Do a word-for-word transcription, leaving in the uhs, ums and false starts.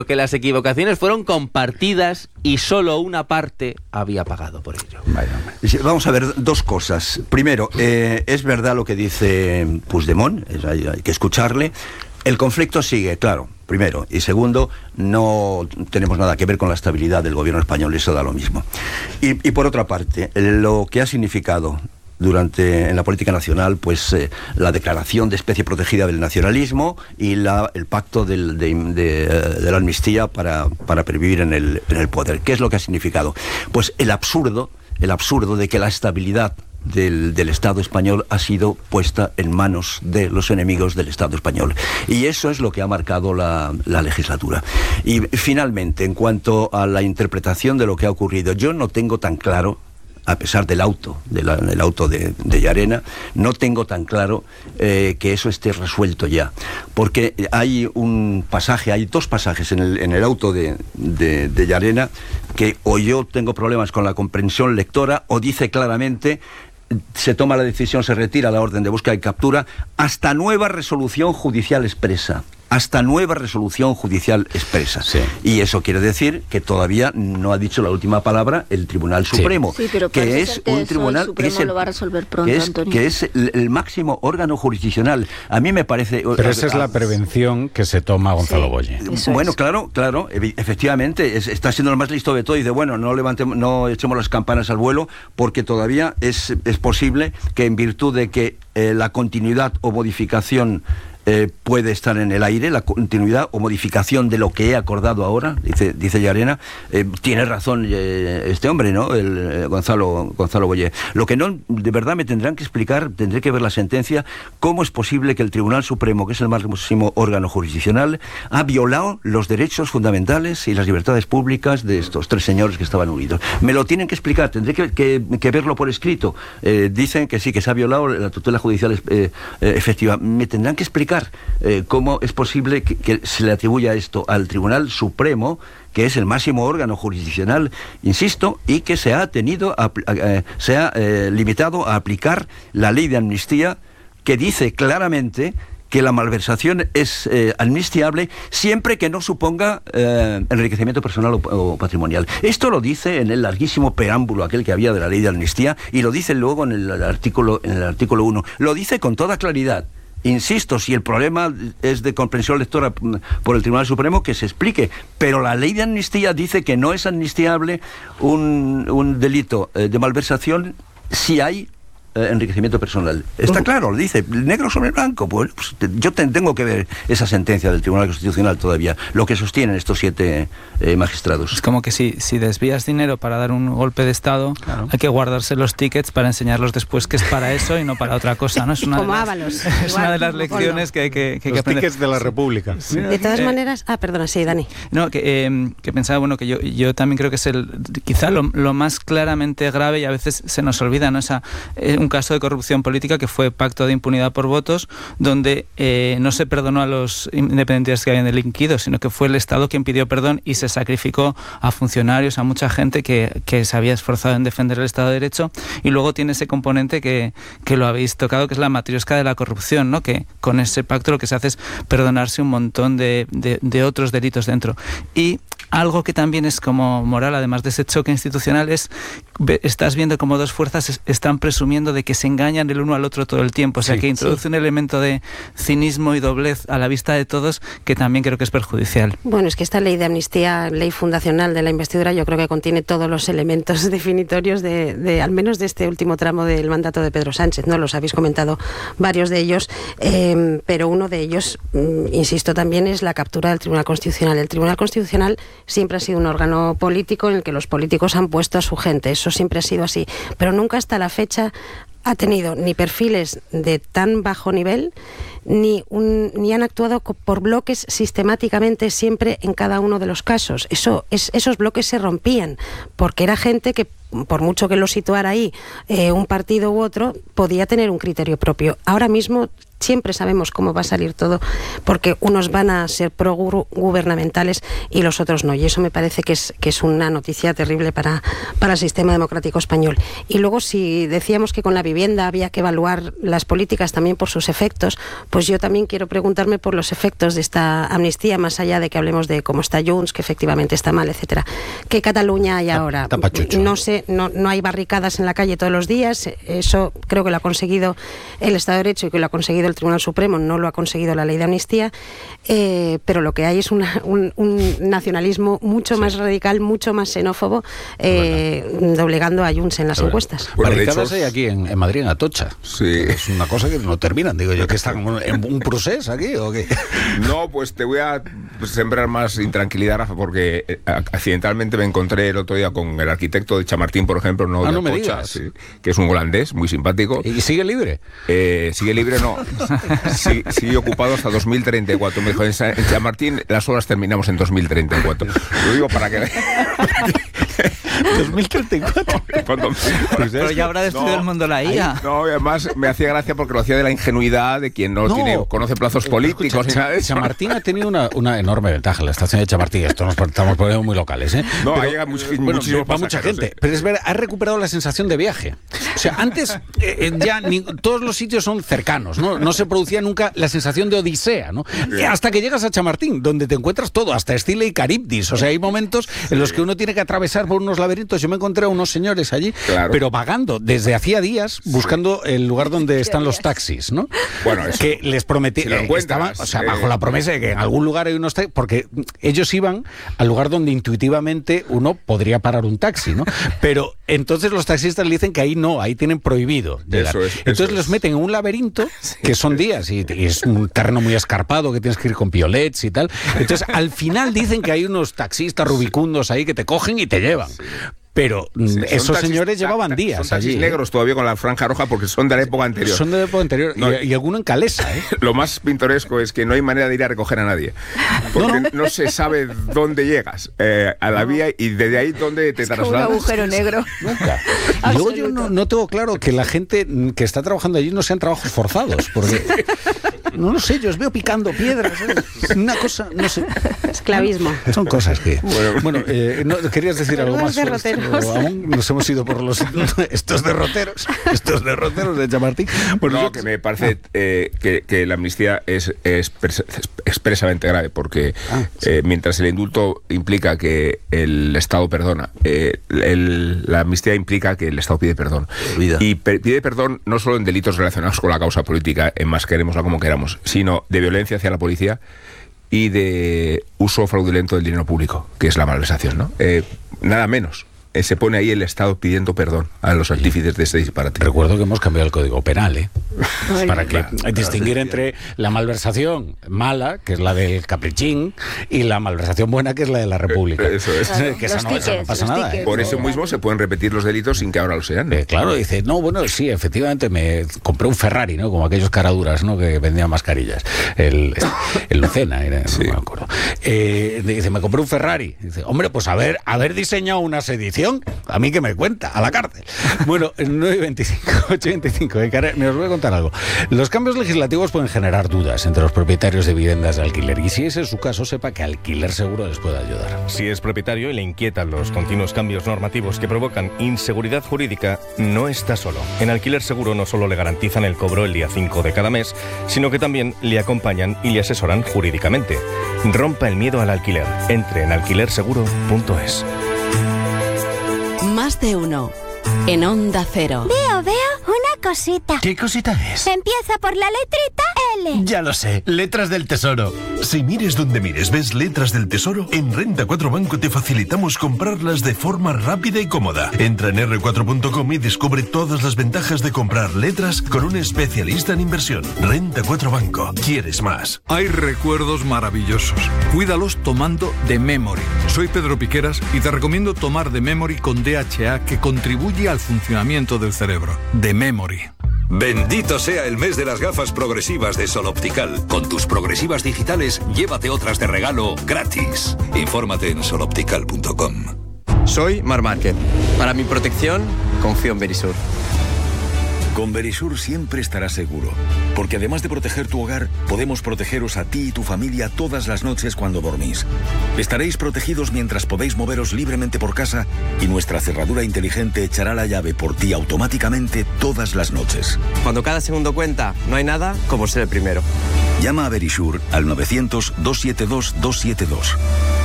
que las equivocaciones fueron compartidas y solo una parte había pagado por ello. Vamos a ver dos cosas. Primero, eh, es verdad lo que dice Puigdemont, es, hay, hay que escucharle. El conflicto sigue, claro, primero. Y segundo, no tenemos nada que ver con la estabilidad del gobierno español, eso da lo mismo. Y, y por otra parte, lo que ha significado durante en la política nacional, pues eh, la declaración de especie protegida del nacionalismo y la, el pacto del, de, de, de la amnistía para, para pervivir en el, en el poder. ¿Qué es lo que ha significado? Pues el absurdo, el absurdo de que la estabilidad Del, del Estado español ha sido puesta en manos de los enemigos del Estado español. Y eso es lo que ha marcado la, la legislatura. Y finalmente, en cuanto a la interpretación de lo que ha ocurrido, yo no tengo tan claro, a pesar del auto, de la, del auto de, de Llarena, no tengo tan claro eh, que eso esté resuelto ya. Porque hay un pasaje, hay dos pasajes en el, en el auto de, de, de Llarena que o yo tengo problemas con la comprensión lectora o dice claramente: se toma la decisión, se retira la orden de búsqueda y captura hasta nueva resolución judicial expresa. Hasta nueva resolución judicial expresa. Sí. Y eso quiere decir que todavía no ha dicho la última palabra el Tribunal Supremo, sí. Sí, pero que es que un tribunal el que es el, lo va a resolver pronto, que es, Antonio. que es el, el máximo órgano jurisdiccional. A mí me parece... Pero esa es la prevención que se toma Gonzalo sí, Boye. Bueno, es. claro, claro, efectivamente, es, está siendo el más listo de todo y de bueno, no levantemos, no echemos las campanas al vuelo, porque todavía es, es posible que en virtud de que eh, la continuidad o modificación Eh, puede estar en el aire, la continuidad o modificación de lo que he acordado ahora, dice, dice Llarena, eh, tiene razón eh, este hombre, ¿no? El, eh, Gonzalo, Gonzalo Boye. Lo que no, de verdad me tendrán que explicar, tendré que ver la sentencia, cómo es posible que el Tribunal Supremo, que es el máximo órgano jurisdiccional, ha violado los derechos fundamentales y las libertades públicas de estos tres señores que estaban unidos. Me lo tienen que explicar, tendré que, que, que verlo por escrito. Eh, dicen que sí, que se ha violado la tutela judicial eh, eh, efectiva. Me tendrán que explicar Eh, cómo es posible que, que se le atribuya esto al Tribunal Supremo, que es el máximo órgano jurisdiccional, insisto, y que se ha tenido a, a, se ha eh, limitado a aplicar la ley de amnistía, que dice claramente que la malversación es eh, amnistiable siempre que no suponga eh, enriquecimiento personal o, o patrimonial. Esto lo dice en el larguísimo preámbulo aquel que había de la ley de amnistía, y lo dice luego en el, el artículo en el artículo uno. Lo dice con toda claridad. Insisto, si el problema es de comprensión lectora por el Tribunal Supremo, que se explique. Pero la ley de amnistía dice que no es amnistiable un, un delito eh, de malversación si hay eh, enriquecimiento personal. Está claro, lo dice, negro sobre blanco. Pues, pues yo te, tengo que ver esa sentencia del Tribunal Constitucional todavía, lo que sostienen estos siete eh, magistrados. Es como que si, si desvías dinero para dar un golpe de Estado, claro, hay que guardarse los tickets para enseñarlos después que es para eso y no para otra cosa, ¿no? Es una como de las, Ábalos. Es una de las lecciones que hay que, que, hay que aprender. Los tickets de la República. Sí. De todas eh, maneras... Ah, perdona, sí, Dani. No, que, eh, que pensaba, bueno, que yo, yo también creo que es el quizá lo, lo más claramente grave, y a veces se nos olvida, ¿no? Esa, eh, un caso de corrupción política que fue pacto de impunidad por votos, donde eh, no se perdonó a los independentistas que habían delinquido, sino que fue el Estado quien pidió perdón y se sacrificó a funcionarios, a mucha gente que, que se había esforzado en defender el Estado de Derecho. Y luego tiene ese componente que, que lo habéis tocado, que es la matriosca de la corrupción, ¿no? Que con ese pacto lo que se hace es perdonarse un montón de, de, de otros delitos dentro. Y algo que también es como moral, además de ese choque institucional, es estás viendo como dos fuerzas están presumiendo de que se engañan el uno al otro todo el tiempo, o sea, sí, que introduce sí. un elemento de cinismo y doblez a la vista de todos que también creo que es perjudicial. Bueno, es que esta ley de amnistía, ley fundacional de la investidura, yo creo que contiene todos los elementos definitorios de, de al menos de este último tramo del mandato de Pedro Sánchez, ¿no? Los habéis comentado varios de ellos, eh, pero uno de ellos, mm, insisto también, es la captura del Tribunal Constitucional. El Tribunal Constitucional siempre ha sido un órgano político en el que los políticos han puesto a su gente, eso siempre ha sido así, pero nunca hasta la fecha ha tenido ni perfiles de tan bajo nivel, ni, un, ni han actuado por bloques sistemáticamente siempre en cada uno de los casos. Eso, es, esos bloques se rompían, porque era gente que, por mucho que lo situara ahí eh, un partido u otro, podía tener un criterio propio. Ahora mismo siempre sabemos cómo va a salir todo, porque unos van a ser pro-gubernamentales y los otros no, y eso me parece que es, que es una noticia terrible para, para el sistema democrático español. Y luego, si decíamos que con la vivienda había que evaluar las políticas también por sus efectos, pues yo también quiero preguntarme por los efectos de esta amnistía, más allá de que hablemos de cómo está Junts, que efectivamente está mal, etcétera. ¿Qué Cataluña hay ahora? No sé, no, no hay barricadas en la calle todos los días, eso creo que lo ha conseguido el Estado de Derecho y que lo ha conseguido el Tribunal Supremo, no lo ha conseguido la ley de amnistía, eh, pero lo que hay es una, un, un nacionalismo mucho sí. más radical, mucho más xenófobo, eh, bueno. doblegando a Junts en las bueno. encuestas. Bueno, barricadas hay aquí en, en Madrid, en Atocha. Sí. Es una cosa que no terminan, digo yo, que está como en un proceso aquí o qué. No, pues te voy a sembrar más intranquilidad, Rafa, porque eh, accidentalmente me encontré el otro día con el arquitecto de Chamartín, por ejemplo, no, ah, de no Atocha, me digas. Sí, que es un holandés muy simpático. ¿Y sigue libre? Eh, sigue libre, no. Sí, sigue ocupado hasta dos mil treinta y cuatro. Me dijo, en Chamartín las obras terminamos en dos mil treinta y cuatro. Lo digo para que... dos mil treinta y cuatro. Pero ya habrá destruido no, el mundo la I A. No, además me hacía gracia porque lo hacía de la ingenuidad de quien no, no tiene, conoce plazos políticos. Escucha, y nada Chamartín ha tenido una, una enorme ventaja, la estación de Chamartín. Esto nos estamos poniendo muy locales, ¿eh? No, pero, hay much, bueno, muchísimos para mucha gente. ¿Eh? Pero es verdad, ha recuperado la sensación de viaje. O sea, antes eh, ya ni, todos los sitios son cercanos, ¿no? No se producía nunca la sensación de odisea, ¿no? Sí. Hasta que llegas a Chamartín, donde te encuentras todo, hasta Escila y Caribdis. O sea, hay momentos sí. en los que uno tiene que atravesar por unos laberintos. Yo me encontré a unos señores allí, claro. pero vagando desde hacía días, buscando sí. el lugar donde están los taxis, ¿no? Bueno, eso. Que les prometí, si estaban, o sea, eh, bajo la promesa de que en algún lugar hay unos taxis, porque ellos iban al lugar donde intuitivamente uno podría parar un taxi, ¿no? Pero entonces los taxistas le dicen que ahí no, ahí tienen prohibido llegar. Eso es, eso entonces los meten en un laberinto, que son días, y, y es un terreno muy escarpado, que tienes que ir con piolets y tal. Entonces al final dicen que hay unos taxistas rubicundos ahí que te cogen y te llevan. Sí. Pero sí, esos taxis, señores llevaban días son taxis allí, negros ¿eh? Todavía con la franja roja porque son de la época anterior. Son de la época anterior no, y, y alguno en Calesa, ¿eh? Lo más pintoresco es que no hay manera de ir a recoger a nadie porque no, no se sabe dónde llegas eh, a la vía y desde ahí dónde te trasladas. Es como un agujero negro. Nunca. Y luego yo no, no tengo claro que la gente que está trabajando allí no sean trabajos forzados, porque no lo sé, yo os veo picando piedras, ¿eh? Una cosa, no sé. Esclavismo. Son cosas que... Bueno, bueno eh, ¿no, ¿querías decir algo más? Derroteros. Aún nos hemos ido por los... estos derroteros, estos derroteros de Chamartín. Bueno, no, yo, que me parece ah. eh, que, que la amnistía es, es expresamente grave, porque ah, sí. eh, mientras el indulto implica que el Estado perdona, eh, el, la amnistía implica que el Estado pide perdón. Vida. Y pe pide perdón no solo en delitos relacionados con la causa política, en más queremosla como queramos, sino de violencia hacia la policía y de uso fraudulento del dinero público, que es la malversación, ¿no? Eh, nada menos. Eh, se pone ahí el Estado pidiendo perdón a los artífices de este disparate. Recuerdo que hemos cambiado el Código Penal, ¿eh? Ay, para que claro, distinguir claro, entre la malversación mala, que es la del caprichín, y la malversación buena, que es la de la República. Eh, eso es. Claro, que esa no, tickets, no pasa nada. Tickets, Por eso ¿no? mismo se pueden repetir los delitos sin que ahora lo sean. Eh, claro, dice, no, bueno, sí, efectivamente me compré un Ferrari, ¿no? Como aquellos caraduras, ¿no? Que vendían mascarillas. El, el Lucena, era, sí. no me acuerdo. Eh, dice, me compré un Ferrari. Dice, hombre, pues haber, haber diseñado una sedición, a mí que me cuenta, a la cárcel. Bueno, nueve veinticinco, ocho veinticinco, me os voy a contar algo. Los cambios legislativos pueden generar dudas entre los propietarios de viviendas de alquiler, y si ese es su caso, sepa que Alquiler Seguro les puede ayudar. Si es propietario y le inquietan los continuos cambios normativos que provocan inseguridad jurídica, no está solo. En Alquiler Seguro no solo le garantizan el cobro el día cinco de cada mes, sino que también le acompañan y le asesoran jurídicamente. Rompa el miedo al alquiler. Entre en alquiler seguro punto es. Más de uno. En Onda Cero. Veo, veo una cosita. ¿Qué cosita es? Empieza por la letrita L. Ya lo sé, Letras del Tesoro. Si mires donde mires, ves Letras del Tesoro, en Renta cuatro Banco te facilitamos comprarlas de forma rápida y cómoda. Entra en erre cuatro punto com y descubre todas las ventajas de comprar letras con un especialista en inversión. Renta cuatro Banco. ¿Quieres más? Hay recuerdos maravillosos. Cuídalos tomando The Memory. Soy Pedro Piqueras y te recomiendo tomar The Memory con D H A, que contribuye al funcionamiento del cerebro. The Memory. Bendito sea el mes de las gafas progresivas de Sol Optical. Con tus progresivas digitales, llévate otras de regalo gratis. Infórmate en sol optical punto com. Soy Mar Márquez. Para mi protección, confío en Verisur. Con Verisur siempre estarás seguro, porque además de proteger tu hogar, podemos protegeros a ti y tu familia todas las noches cuando dormís. Estaréis protegidos mientras podéis moveros libremente por casa y nuestra cerradura inteligente echará la llave por ti automáticamente todas las noches. Cuando cada segundo cuenta, no hay nada como ser el primero. Llama a Verisur al novecientos, doscientos setenta y dos, doscientos setenta y dos.